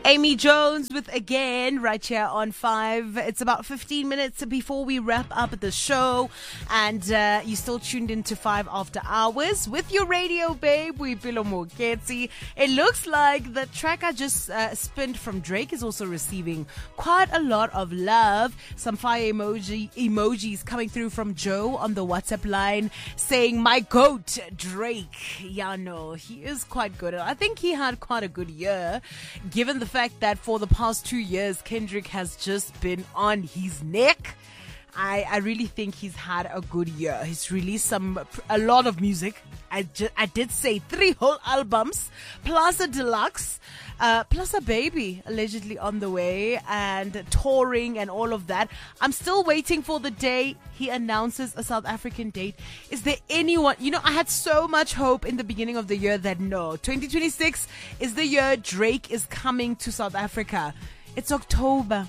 Amy Jones with Again right here on 5. It's about 15 minutes before we wrap up the show. And you're still tuned into 5 After Hours with your radio babe, Boipelo Moketsi. It looks like the track I just spinned from Drake is also receiving quite a lot of love. Some fire emojis coming through from Joe on the WhatsApp line saying, my goat, Drake. Yeah, no, he is quite good. I think he had quite a good year, given the fact that for the past 2 years, Kendrick has just been on his neck. I really think he's had a good year. He's released a lot of music. I did say 3 whole albums, plus a deluxe, plus a baby allegedly on the way, and touring and all of that. I'm still waiting for the day he announces a South African date. Is there anyone, I had so much hope in the beginning of the year that no, 2026 is the year Drake is coming to South Africa. It's October.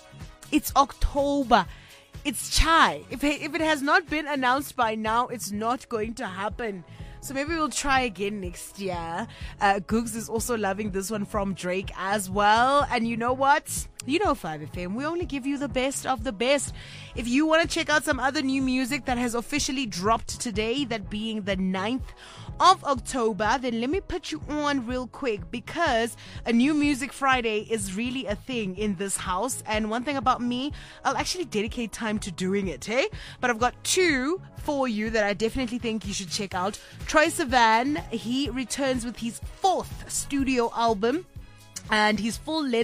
It's chai. If it has not been announced by now, it's not going to happen. So maybe we'll try again next year. Googs is also loving this one from Drake as well. And you know what? 5FM, we only give you the best of the best. If you want to check out some other new music that has officially dropped today, that being the 9th of October, then let me put you on real quick, because a New Music Friday is really a thing in this house. And one thing about me, I'll actually dedicate time to doing it, hey? But I've got 2 for you that I definitely think you should check out. Troye Sivan, he returns with his 4th studio album. And his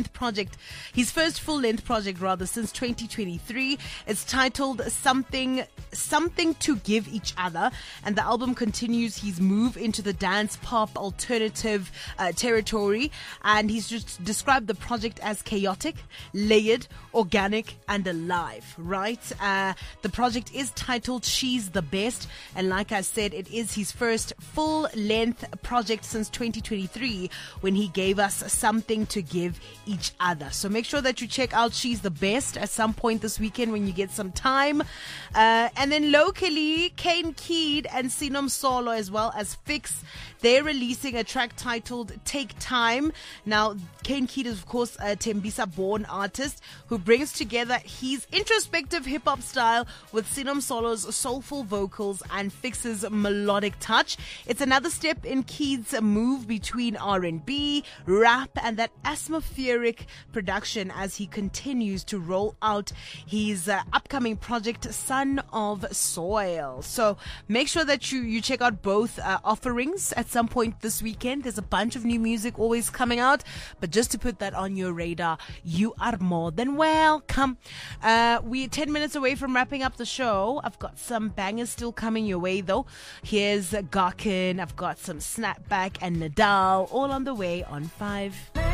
first full-length project since 2023. It's titled Something to Give Each Other. And the album continues his move into the dance pop alternative territory. And he's just described the project as chaotic, layered, organic, and alive, right? The project is titled She's the Best. And like I said, it is his first full-length project since 2023, when he gave us Something to Give Each Other. So make sure that you check out She's the Best at some point this weekend when you get some time. And then locally, Kane Keed and Sinom Solo, as well as Fix, they're releasing a track titled Take Time. Now, Kane Keed is, of course, a Tembisa-born artist who brings together his introspective hip-hop style with Sinom Solo's soulful vocals and Fix's melodic touch. It's another step in Keed's move between R&B, rap, and that atmospheric production as he continues to roll out his upcoming project, Son of Soil. So make sure that you check out both offerings at some point this weekend. There's a bunch of new music always coming out, but just to put that on your radar, you are more than welcome. We're 10 minutes away from wrapping up the show. I've got some bangers still coming your way though. Here's Garkin, I've got some Snapback and Nadal, all on the way on 5.